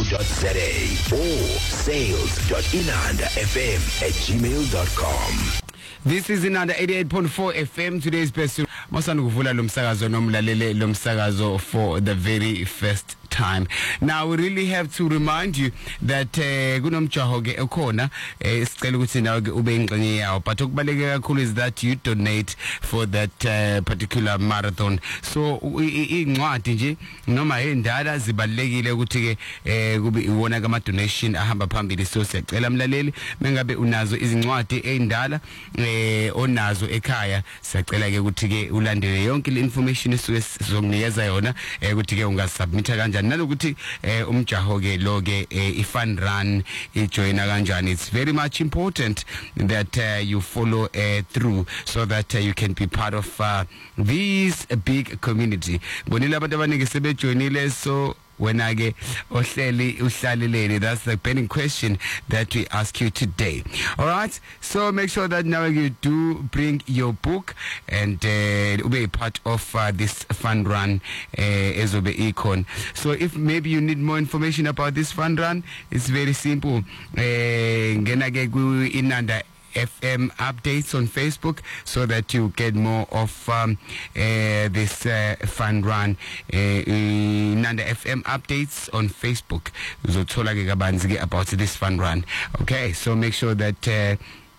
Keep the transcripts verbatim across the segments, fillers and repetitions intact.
dot z a or sales dot inanda f m at gmail dot com. This is Inanda eighty-eight point four F M. Today's best. Mosana kuvula lo msakazo nomlalele lo msakazo for the very first time. Now we really have to remind you that kunomjaho ke ekhona sicela ukuthi nawe ke ube ingxenye yawo, but okubaleke kakhulu is that you donate for that uh, particular marathon. So incwadi nje noma endala zibalekile ukuthi ke kube iwona kama donation ahamba phambili. So siyacela mlaleli mengabe unazo izincwadi endala eh onazo ekhaya, siyacela ke ukuthi ke ulandele yonke le information esuke sizokunikeza yona ukuthi ke ungasubmita kanjani nalokuthi umjaho ke lo ke i-fun run ijoina kanjani. It's very much important that uh, you follow uh, through so that uh, you can be part of uh, this big community. Bonile abantu abaningi sebejoinile, so when I get ohleli uhlaleleni, that's the burning question that we ask you today. All right, so make sure that now you do bring your book and uh, will be part of uh, this fun run uh, as Obe Econ. So if maybe you need more information about this fun run, it's very simple. Ngena ke ku Inanda F M updates on Facebook so that you get more of um, uh, this uh, fun run. uh, Nanda F M updates on Facebook uzothola ke kabanzi ke about this fun run. Okay, so make sure that uh,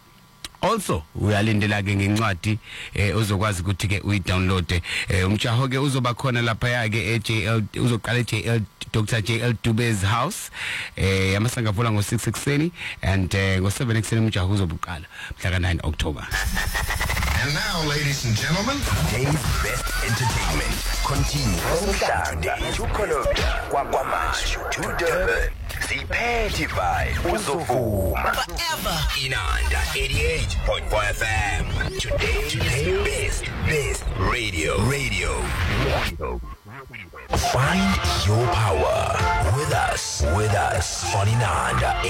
also uyalindela ke ngencwadi uzokwazi ukuthi ke uyi-download. Umjaho ke uzoba khona lapha yake e-J L, uzoqala e-J L Doctor J L Dube's house eh amasanga avula ngo six ekseni and ngo seven ekseni umjaho uzobuqala mhla ka nine October. And now, ladies and gentlemen, today's best entertainment continues. Saturday to Colombia, Kwakwamashu to Durban. Ziphethe vibe uzovuma forever. Inanda eighty-eight point four F M. Today, today's best, best radio, radio. Find your power with us, with us on Inanda.